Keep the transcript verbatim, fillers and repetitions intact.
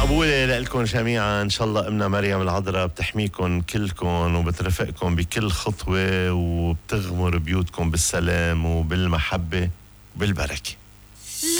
مقبولة لكم جميعا. إن شاء الله أمنا مريم العذراء بتحميكم كلكم وبترافقكم بكل خطوة وبتغمر بيوتكم بالسلام وبالمحبة وبالبركة.